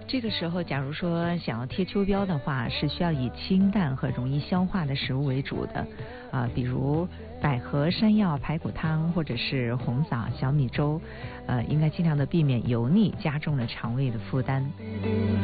这个时候，假如说想要贴秋膘的话，是需要以清淡和容易消化的食物为主的，比如百合、山药排骨汤，或者是红枣小米粥，应该尽量的避免油腻，加重了肠胃的负担。